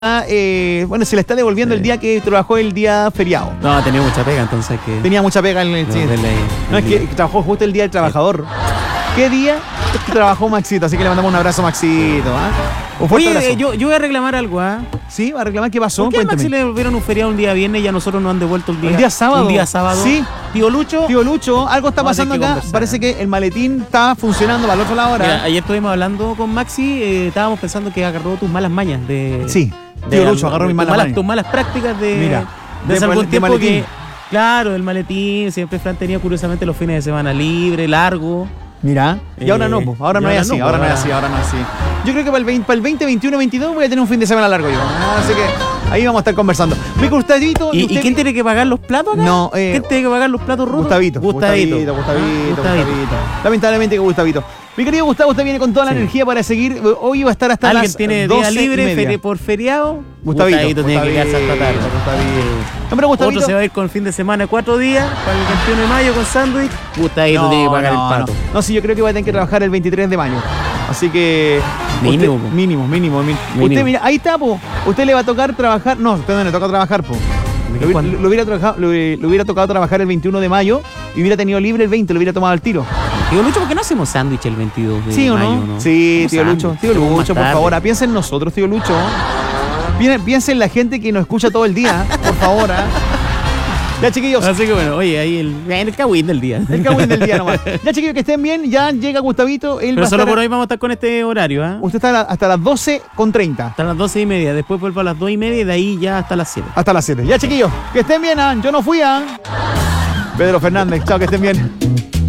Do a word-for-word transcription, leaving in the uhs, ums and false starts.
Eh, bueno, se le está devolviendo sí. el día que trabajó el día feriado. No, tenía mucha pega, entonces que... Tenía mucha pega en el... No, sí. el, el no es que trabajó justo el día del trabajador. Sí. ¿Qué día trabajó Maxito? Así que le mandamos un abrazo a Maxito. ¿eh? Un Oye, abrazo. Yo, yo voy a reclamar algo, ¿ah? ¿eh? ¿Sí? ¿Va a reclamar qué pasó? ¿Por qué a Maxi le devolvieron un feriado un día viernes y a nosotros nos han devuelto el día... ¿El día sábado? Un día sábado. Sí. Tío Lucho. Tío Lucho, algo está pasando acá. Parece que el maletín está funcionando para el otro lado ahora. Mira, ayer estuvimos hablando con Maxi, eh, estábamos pensando que agarró tus malas mañas de... Sí. De Tío Lucho agarró mis malas mañas. Tus malas prácticas de... Mira. De, de, algún de tiempo maletín. que... Claro, el maletín. Siempre Fran tenía curiosamente los fines de semana libre, largo. Mira, y ahora no, pues, ahora no es así, ahora no es así, ahora no es así. Yo creo que para el veinte, para el veinte, veintiuno, veintidós voy a tener un fin de semana largo yo. Así que ahí vamos a estar conversando. Mi Gustavito. ¿Y, ¿y quién quiere que pagar los platos acá? No, eh, ¿Quién tiene que pagar los platos rotos? Gustavito. Gustavito. Gustavito, Gustavito, Gustavito. Gustavito. Lamentablemente que Gustavito. Mi querido Gustavo, usted viene con toda la sí. energía para seguir. Hoy va a estar hasta ¿Alguien las tiene doce día libre feria, por feriado? Gustavito. Gustavito tiene que quedarse hasta tarde. Hombre, Gustavito. Otro se va a ir con fin de semana cuatro días para el veintiuno de mayo con sándwich. Gustavito no, tiene que pagar no, el pato. No. no, sí, yo creo que va a tener que trabajar el veintitrés de mayo. Así que... Mínimo. Usted, mínimo, mínimo, mínimo. Usted, mira, ahí está, po. Usted le va a tocar trabajar... No, usted no le toca trabajar, po. Lo, lo, hubiera trabajado, lo, lo hubiera tocado trabajar el veintiuno de mayo y hubiera tenido libre el veinte, lo hubiera tomado al tiro. Tío Lucho, ¿por qué no hacemos sándwich el veintidós de ¿Sí o mayo? no? ¿no? Sí, tío Lucho. Tío Lucho, por favor, piensa en nosotros, tío Lucho. Piensa en la gente que nos escucha todo el día, por favor. ¿eh? Ya, chiquillos. Así que bueno, oye, ahí el, el cagüín del día. El cagüín del día nomás. Ya, chiquillos, que estén bien. Ya llega Gustavito. Él Pero va solo a estar por hoy vamos a estar con este horario, ¿ah? ¿eh? Usted está hasta las doce con treinta. Hasta las doce y media. Después vuelvo a las dos y media y de ahí ya hasta las siete. Hasta las siete. Ya, chiquillos, que estén bien, ¿ah? Yo no fui, ¿ah? Pedro Fernández, chao, que estén bien.